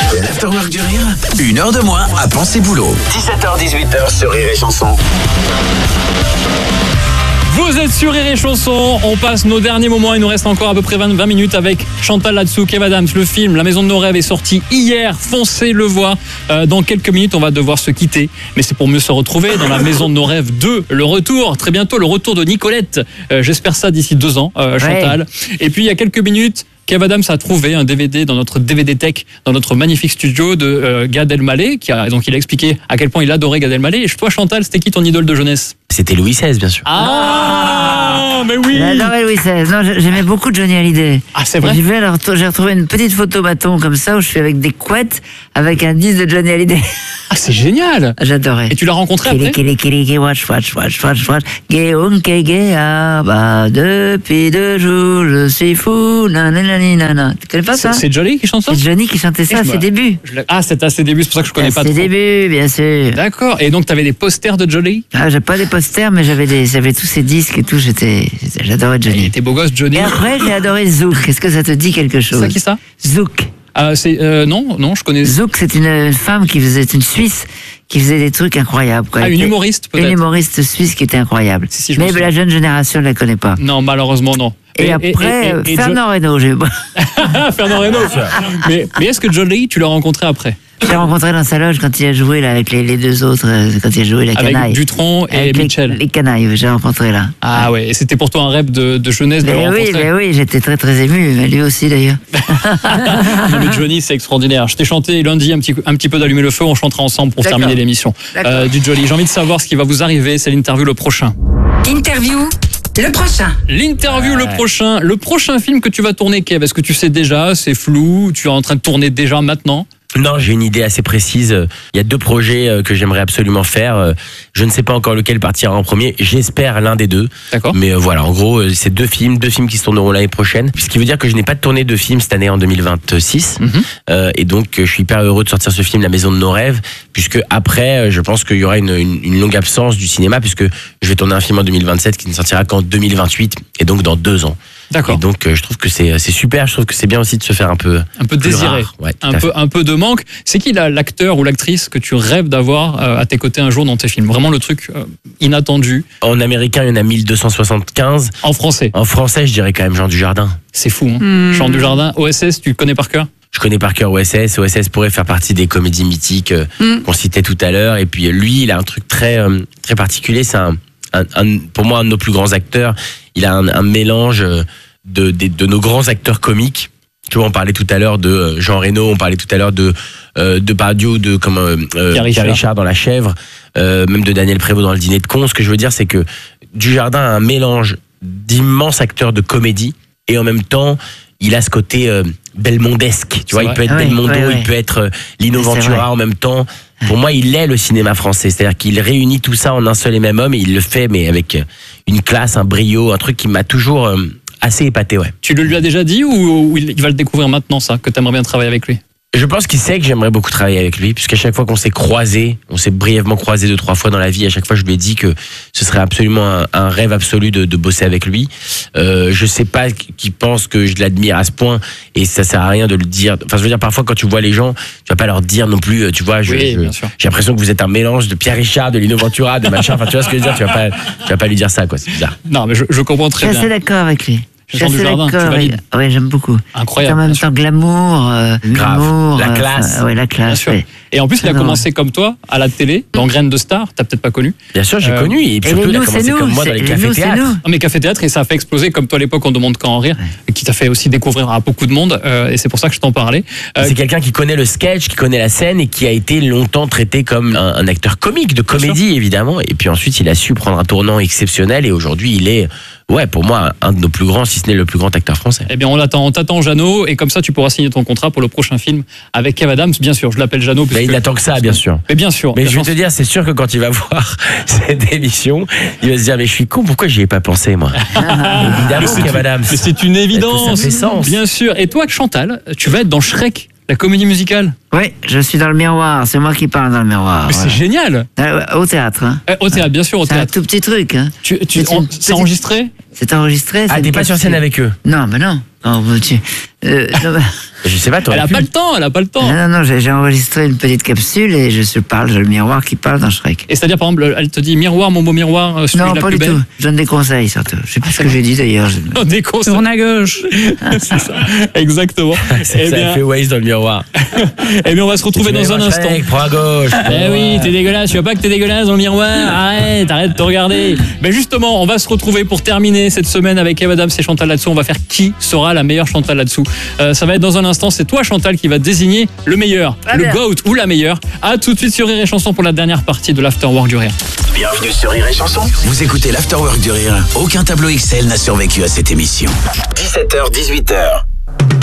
L'Afterwork du Rire, 1 heure de moins à penser boulot. 17h-18h sur Rire et Chanson. Vous êtes sur Rire et Chanson, on passe nos derniers moments, il nous reste encore à peu près 20 minutes avec Chantal là-dessous, Kev Adams. Le film La Maison de nos rêves est sorti hier, foncez le voir. Dans quelques minutes, on va devoir se quitter, mais c'est pour mieux se retrouver dans La Maison de nos rêves 2, le retour, très bientôt le retour de Nicolette. J'espère ça d'ici 2 ans, Chantal. Ouais. Et puis il y a quelques minutes, Kev Adams a trouvé un DVD dans notre DVD Tech, dans notre magnifique studio de Gad Elmaleh, donc il a expliqué à quel point il adorait Gad Elmaleh. Et toi, Chantal, c'était qui ton idole de jeunesse? C'était Louis XVI, bien sûr. Ah, mais oui. J'adorais Louis XVI. Non, j'aimais beaucoup Johnny Hallyday. Ah, c'est vrai. J'ai retrouvé une petite photo bâton comme ça où je suis avec des couettes avec un disque de Johnny Hallyday. Ah, c'est génial. J'adorais. Et tu l'as rencontré après? Watch. Depuis 2 jours, je suis fou. Nanana. Tu connais pas ça? C'est Johnny qui chante ça? C'est Johnny qui chantait ça à ses débuts. Ah, c'était à ses débuts, c'est pour ça que je connais pas trop. À ses débuts, bien sûr. D'accord. Et donc, tu avais des posters de Johnny? Ah, j'ai pas des posters, mais j'avais tous ces disques et tout. J'adorais Johnny. Il était beau gosse, Johnny. Et après, j'ai adoré Zouk. Est-ce que ça te dit quelque chose? C'est qui ça? Zouk. Non, je connais. Zouk, c'est une femme une Suisse qui faisait des trucs incroyables. Quoi. Une humoriste peut-être. Une humoriste suisse qui était incroyable. Si, mais la jeune génération ne la connaît pas. Non, malheureusement non. Et après, Fernand Reynaud. Fernand Reynaud. Mais est-ce que Johnny, tu l'as rencontré après? Je l'ai rencontré dans sa loge quand il a joué là, avec les 2 autres, quand il a joué la canaille. Avec Dutronc et Mitchell. Les canailles, j'ai rencontré là. Ah ouais, et c'était pour toi un rêve de jeunesse de le rencontrer. Oui, j'étais très très ému, mais lui aussi d'ailleurs. Non, mais Johnny, c'est extraordinaire. Je t'ai chanté lundi un petit peu d'Allumer le feu, on chantera ensemble pour terminer l'émission. Du Johnny. J'ai envie de savoir ce qui va vous arriver, c'est l'interview le prochain. Interview le prochain. L'interview le prochain. Le prochain film que tu vas tourner, Kev, est-ce que tu sais déjà? C'est flou? Tu es en train de tourner déjà maintenant? Non, j'ai une idée assez précise. Il y a 2 projets que j'aimerais absolument faire. Je ne sais pas encore lequel partira en premier. J'espère l'un des 2. D'accord. Mais voilà, en gros, c'est 2 films qui se tourneront l'année prochaine. Ce qui veut dire que je n'ai pas tourné de film cette année en 2026. Et donc, je suis hyper heureux de sortir ce film, La Maison de nos rêves, puisque après, je pense qu'il y aura une longue absence du cinéma, puisque je vais tourner un film en 2027 qui ne sortira qu'en 2028, et donc dans 2 ans. D'accord. Et donc, je trouve que c'est super. Je trouve que c'est bien aussi de se faire un peu désiré, ouais, un peu de manque. C'est qui l'acteur ou l'actrice que tu rêves d'avoir à tes côtés un jour dans tes films? Vraiment le truc inattendu. En américain, il y en a 1275. En français? En français, je dirais quand même Jean Dujardin. C'est fou, hein. Jean Dujardin. OSS, tu le connais par cœur? Je connais par cœur OSS. OSS pourrait faire partie des comédies mythiques qu'on citait tout à l'heure. Et puis lui, il a un truc très très particulier. C'est pour moi un de nos plus grands acteurs. Il a un mélange de nos grands acteurs comiques. Tu vois, on parlait tout à l'heure de Jean Reno, on parlait tout à l'heure de Bardot, de Pierre Richard dans La Chèvre, même de Daniel Prévost dans Le Dîner de Cons. Ce que je veux dire, c'est que Dujardin a un mélange d'immenses acteurs de comédie et en même temps, il a ce côté belmondesque. Tu vois, il peut être Belmondo, il peut être Lino Ventura en même temps. Pour moi, il est le cinéma français. C'est-à-dire qu'il réunit tout ça en un seul et même homme et il le fait, mais avec une classe, un brio, un truc qui m'a toujours assez épaté, ouais. Tu le lui as déjà dit ou il va le découvrir maintenant, ça, que tu aimerais bien travailler avec lui? Je pense qu'il sait que j'aimerais beaucoup travailler avec lui, puisqu'à chaque fois qu'on s'est croisés, on s'est brièvement croisés 2-3 fois dans la vie, à chaque fois je lui ai dit que ce serait absolument un rêve absolu de bosser avec lui. Je sais pas qu'il pense que je l'admire à ce point, et ça sert à rien de le dire. Enfin, je veux dire, parfois quand tu vois les gens, tu vas pas leur dire non plus, tu vois, j'ai l'impression que vous êtes un mélange de Pierre Richard, de Lino Ventura, de machin, enfin tu vois ce que je veux dire, tu vas pas lui dire ça, quoi, c'est bizarre. Non, mais je comprends très bien. Je suis assez d'accord avec lui. Jean Dujardin, tu valides? Oui, j'aime beaucoup. Incroyable. En même temps, glamour, grave, la classe. La classe. Bien sûr. Et en plus, il a commencé comme toi, à la télé, dans Graines de Star. T'as peut-être pas connu. Bien sûr, j'ai connu. Et surtout, il a commencé comme moi dans les cafés-théâtres. Non, mais cafés-théâtres, et ça a fait exploser, comme toi à l'époque, On demande qu'à en rire, qui t'a fait aussi découvrir à beaucoup de monde. Et c'est pour ça que je t'en parlais. C'est quelqu'un qui connaît le sketch, qui connaît la scène et qui a été longtemps traité comme un acteur comique, de comédie, évidemment. Et puis ensuite, il a su prendre un tournant exceptionnel et aujourd'hui, il est... Ouais, pour moi, un de nos plus grands, si ce n'est le plus grand acteur français. Eh bien, on t'attend, Jeannot, et comme ça, tu pourras signer ton contrat pour le prochain film avec Kev Adams. Bien sûr, je l'appelle Jeannot. Il n'attend que ça, bien sûr. Mais bien sûr. Mais je vais te dire, c'est sûr que quand il va voir cette émission, il va se dire, mais je suis con, pourquoi j'y ai pas pensé, moi? Évidemment, Kev Adams. Mais c'est une évidence. Ça fait sens. Bien sûr. Et toi, Chantal, tu vas être dans Shrek, la comédie musicale. Oui, je suis dans le miroir, c'est moi qui parle dans le miroir. Mais c'est génial. Au théâtre. Hein. Au théâtre, bien sûr, au théâtre. C'est un tout petit truc. Hein. C'est enregistré? C'est enregistré. Ah, t'es pas sur scène avec eux? Non, mais non. Non, Je sais pas, Elle a pas le temps, elle a pas le temps. Non, j'ai enregistré une petite capsule et je parle, j'ai le miroir qui parle dans Shrek. Et c'est-à-dire, par exemple, elle te dit miroir, mon beau miroir, suis Non, la pas plus du belle. tout. Je donne des conseils surtout. Je sais plus ce que j'ai dit d'ailleurs. Des conseils. Tourne à gauche. C'est ça. Exactement. Ça Eh bien, fait Waze dans le miroir. eh bien, on va se retrouver dans un instant. Prends à gauche. Eh oui, t'es dégueulasse, tu vois pas que t'es dégueulasse dans le miroir. Arrête de te regarder. Mais justement, on va se retrouver pour terminer cette semaine avec Kev Adams et Chantal Latsou. On va faire qui sera la meilleure Chantal Latsou. Ça va être dans un instant, c'est toi Chantal qui va désigner le meilleur, le GOAT ou la meilleure. À tout de suite sur Rire et Chanson pour la dernière partie de l'Afterwork du Rire. Bienvenue sur Rire et Chanson. Vous écoutez l'Afterwork du Rire. Aucun tableau Excel n'a survécu à cette émission. 17h, 18h.